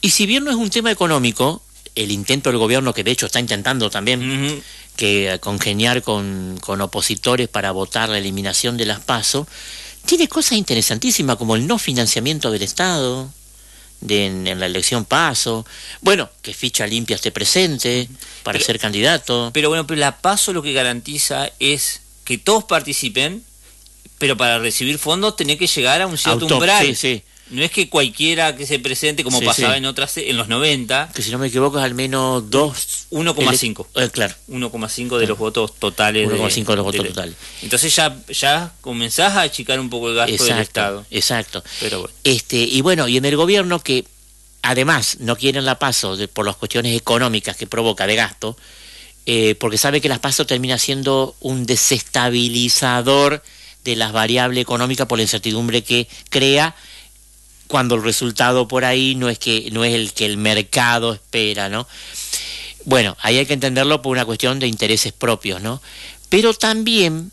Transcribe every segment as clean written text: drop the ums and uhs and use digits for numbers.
Y si bien no es un tema económico, el intento del gobierno, que de hecho está intentando también que congeniar con opositores para votar la eliminación de las PASO, tiene cosas interesantísimas como el no financiamiento del Estado en la elección PASO, bueno, que ficha limpia esté presente para ser candidato. Pero bueno, pero la PASO lo que garantiza es que todos participen, pero para recibir fondos tenés que llegar a un cierto umbral. Sí, sí. No es que cualquiera que se presente, como pasaba en otras, en los 90... Que si no me equivoco es al menos 1,5. Claro. 1,5 de los votos totales. 1,5 de los votos totales. Entonces ya comenzás a achicar un poco el gasto del Estado. Exacto. Pero bueno. Y bueno, y en el gobierno que además no quieren la PASO por las cuestiones económicas que provoca de gasto, porque sabe que las PASO termina siendo un desestabilizador de las variables económicas por la incertidumbre que crea, cuando el resultado por ahí no es el que el mercado espera, ¿no? Bueno, ahí hay que entenderlo por una cuestión de intereses propios, ¿no? Pero también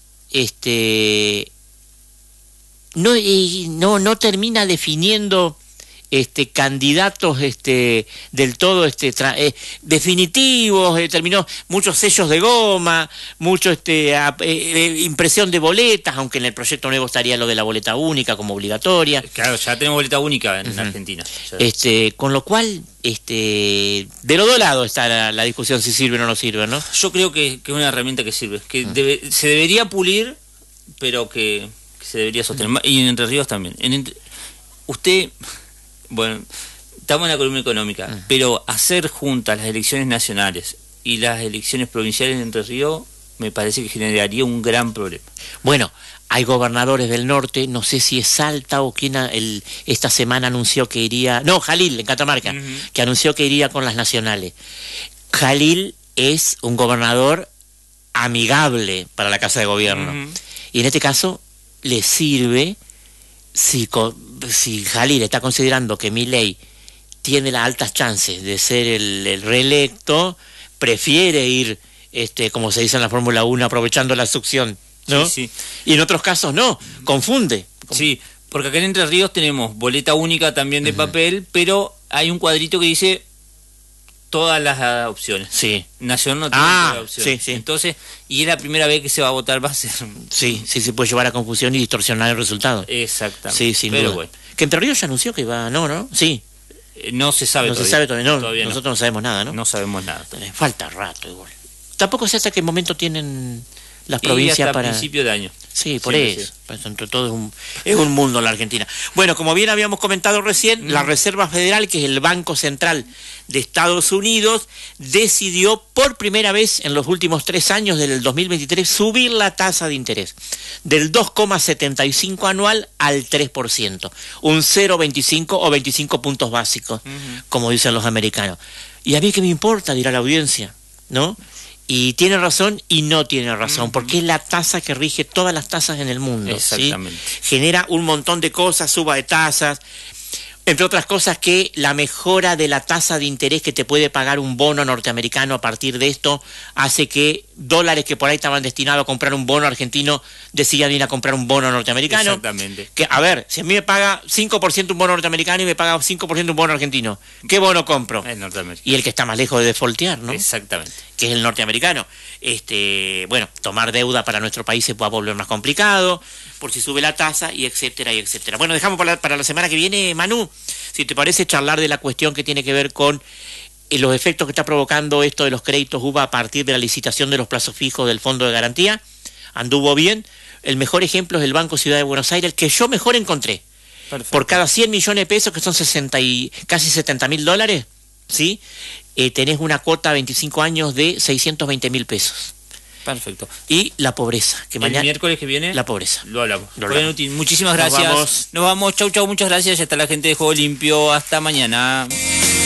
no termina definiendo candidatos del todo definitivos, terminó muchos sellos de goma, mucho impresión de boletas, aunque en el proyecto nuevo estaría lo de la boleta única como obligatoria. Claro, ya tenemos boleta única en Argentina. Con lo cual, de los dos lados está la discusión si sirve o no sirve, ¿no? Yo creo que es una herramienta que sirve, que se debería pulir, pero que se debería sostener. Y en Entre Ríos también. Usted... Bueno, estamos en la columna económica, pero hacer juntas las elecciones nacionales y las elecciones provinciales en Entre Ríos me parece que generaría un gran problema. Bueno, hay gobernadores del norte, no sé si es Salta o quién esta semana anunció que iría... No, Jalil, en Catamarca, que anunció que iría con las nacionales. Jalil es un gobernador amigable para la Casa de Gobierno. Y en este caso le sirve... Si Jalil está considerando que Milei tiene las altas chances de ser el reelecto, prefiere ir, como se dice en la Fórmula 1, aprovechando la succión, ¿no? Sí. Y en otros casos no, confunde. Sí, porque acá en Entre Ríos tenemos boleta única también de papel, pero hay un cuadrito que dice todas las opciones. Sí. Nación no tiene todas las opciones. Sí. Entonces, y es la primera vez que se va a votar, va a ser... Sí, se puede llevar a confusión y distorsionar el resultado. Exactamente. Sí, sin duda. Bueno. Que Entre Ríos ya anunció que iba... No. Sí. No se sabe todavía. No se sabe todavía. Todavía nosotros no sabemos nada, ¿no? No sabemos nada. Falta rato igual. Tampoco sé hasta qué momento tienen las provincias hasta para... principio de año. Sí, por eso. Entre todo es un mundo la Argentina. Bueno, como bien habíamos comentado recién, la Reserva Federal, que es el Banco Central de Estados Unidos, decidió por primera vez en los últimos 3 años del 2023 subir la tasa de interés del 2,75 anual al 3%, un 0,25 o 25 puntos básicos, como dicen los americanos. Y a mí qué me importa, dirá la audiencia, ¿no? Y tiene razón y no tiene razón, porque es la tasa que rige todas las tasas en el mundo. Exactamente. ¿Sí? Genera un montón de cosas, suba de tasas, entre otras cosas que la mejora de la tasa de interés que te puede pagar un bono norteamericano a partir de esto hace que dólares que por ahí estaban destinados a comprar un bono argentino decidan ir a comprar un bono norteamericano. Exactamente. Que, a ver, si a mí me paga 5% un bono norteamericano y me paga 5% un bono argentino, ¿qué bono compro? El norteamericano. Y el que está más lejos de defaultear, ¿no? Exactamente. Que es el norteamericano. Bueno, tomar deuda para nuestro país se puede volver más complicado por si sube la tasa, y etcétera, y etcétera. Bueno, dejamos para la semana que viene, Manu, si te parece, charlar de la cuestión que tiene que ver con los efectos que está provocando esto de los créditos UVA a partir de la licitación de los plazos fijos del Fondo de Garantía. Anduvo bien. El mejor ejemplo es el Banco Ciudad de Buenos Aires, que yo mejor encontré. Perfecto. Por cada 100 millones de pesos, que son casi $70.000, ¿sí? Tenés una cuota a 25 años de 620.000 pesos. Perfecto. Y la pobreza, que mañana... El miércoles que viene... La pobreza. Lo hablamos. Muchísimas gracias. Nos vamos. Chau, muchas gracias. Ya está la gente de Juego Limpio. Hasta mañana.